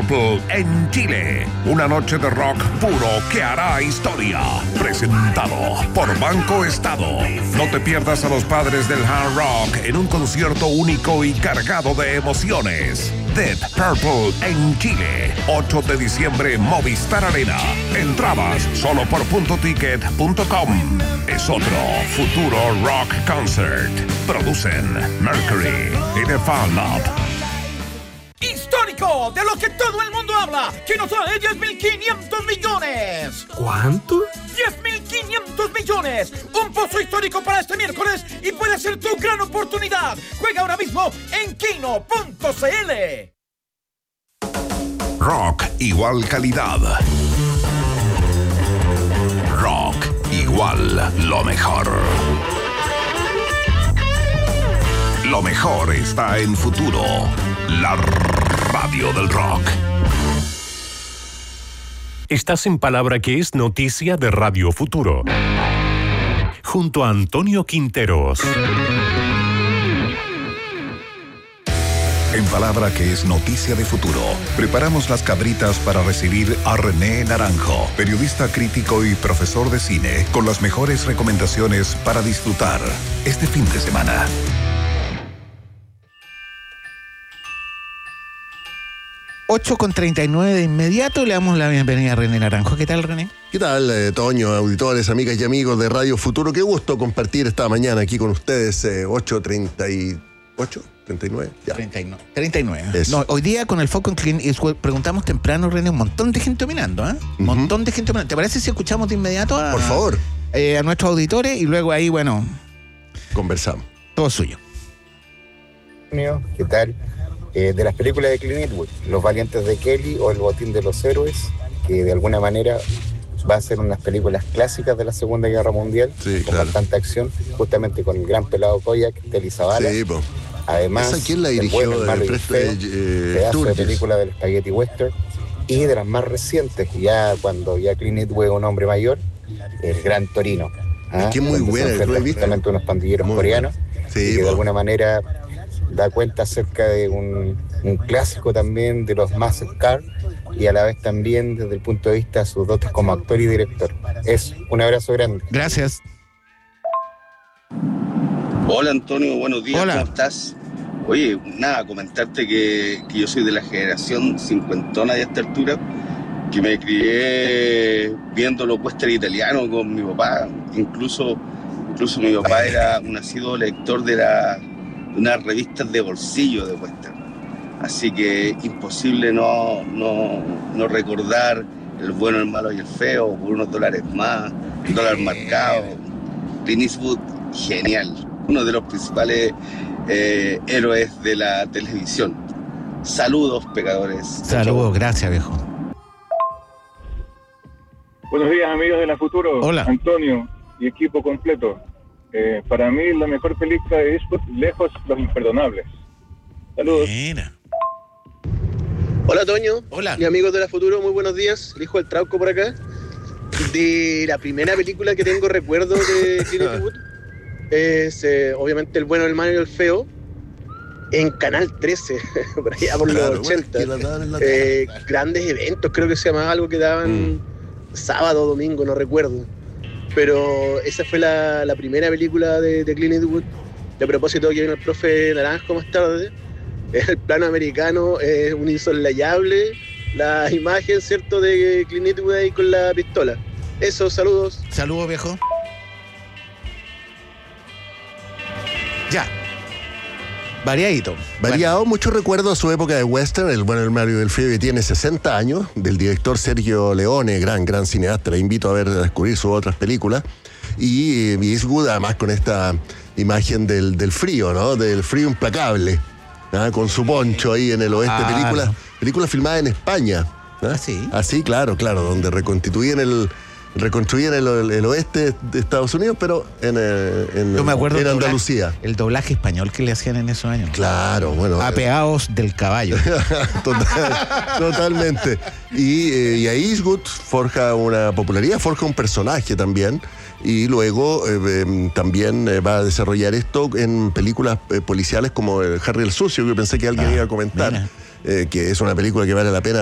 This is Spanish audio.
Purple en Chile. Una noche de rock puro que hará historia. Presentado por Banco Estado. No te pierdas a los padres del hard rock en un concierto único y cargado de emociones. Deep Purple en Chile. 8 de diciembre, Movistar Arena. Entradas solo por puntoticket.com. Es otro futuro rock concert. Producen Mercury y The Fan Lab. ¡Histórico! De lo que todo el mundo habla, que nos trae 10.500 millones. ¿Cuánto? 10.500 millones. Un pozo histórico para este miércoles y puede ser tu gran oportunidad. Juega ahora mismo en kino.cl. Rock igual calidad. Rock igual lo mejor. Lo mejor está en Futuro, la radio del rock. Estás en Palabra que es noticia de Radio Futuro. Junto a Antonio Quinteros. En Palabra que es noticia de Futuro, preparamos las cabritas para recibir a René Naranjo, periodista crítico y profesor de cine, con las mejores recomendaciones para disfrutar este fin de semana. 8:39 de inmediato le damos la bienvenida a René Naranjo. ¿Qué tal, René? ¿Qué tal, Toño, auditores, amigas y amigos de Radio Futuro? Qué gusto compartir esta mañana aquí con ustedes, 8:38, 39, ya. 39. No, hoy día con el foco en Clint Eastwood preguntamos temprano, René, un montón de gente opinando, ¿eh? Un montón de gente opinando. ¿Te parece si escuchamos de inmediato Por favor. A nuestros auditores y luego ahí, bueno, conversamos? Todo suyo. ¿Qué tal? De las películas de Clint Eastwood, Los Valientes de Kelly o El Botín de los Héroes, que de alguna manera va a ser unas películas clásicas de la Segunda Guerra Mundial, sí, con bastante acción, justamente con el gran pelado Koyak, Telly Savalas. Sí, po. Además, ¿esa quién la dirigió? El malo y el feo, pedazo de película del Spaghetti Western, y de las más recientes, ya cuando ya Clint Eastwood es un hombre mayor, El Gran Torino. Es que es muy buena, lo he visto. Justamente unos pandilleros coreanos, sí, que de alguna manera da cuenta acerca de un clásico también de los Massive Car y a la vez también desde el punto de vista de sus dotes como actor y director. Un abrazo grande. Gracias. Hola Antonio, buenos días. Hola. ¿Cómo estás? Oye, nada, comentarte que yo soy de la generación cincuentona de esta altura, que me crié viendo los western italianos con mi papá. Incluso mi papá era un asiduo lector de unas revistas de bolsillo de western. Así que imposible no recordar El Bueno, el Malo y el Feo por unos dólares más, el dólar marcado. Clint Eastwood, genial. Uno de los principales héroes de la televisión. Saludos, pecadores. Saludos, gracias, viejo. Buenos días, amigos de la Futuro. Hola. Antonio y equipo completo. Para mí la mejor película de Eastwood, lejos, Los Imperdonables. Saludos. Mira. Hola Toño. Hola. Y amigos de la Futuro, muy buenos días. El hijo del Trauco por acá. De la primera película que tengo recuerdo de Clint Eastwood es obviamente El Bueno, el Malo y el Feo, en Canal 13, por allá por los 80. Grandes eventos, creo que se llamaba algo que daban sábado o domingo, no recuerdo. Pero esa fue la primera película de Clint Eastwood. De propósito, que viene el profe Naranjo más tarde. El plano americano es un insoslayable. La imagen, ¿cierto?, de Clint Eastwood ahí con la pistola. Eso, saludos. Saludos, viejo. Ya. Variadito. Variado, mucho recuerdo a su época de western, El Bueno, el Malo y el Feo, que tiene 60 años, del director Sergio Leone, gran cineasta. Le invito a descubrir sus otras películas. Y Eastwood, además, con esta imagen del frío, ¿no? Del frío implacable, ¿no? Con su poncho ahí en el oeste. Película filmada en España, ¿no? Así, claro, donde reconstruían el oeste de Estados Unidos, pero Yo me acuerdo en Andalucía. El doblaje español que le hacían en esos años. Claro, bueno. Apeados del caballo. Totalmente. Y ahí Eastwood forja una popularidad, forja un personaje también. Y luego también va a desarrollar esto en películas policiales como Harry el Sucio, que pensé que alguien iba a comentar, que es una película que vale la pena